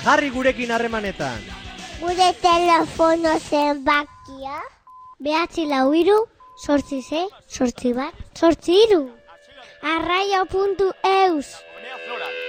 Jarri gurekin harremanetan. Gure telefono zenbakia 943-868-8 1. Arraio.eus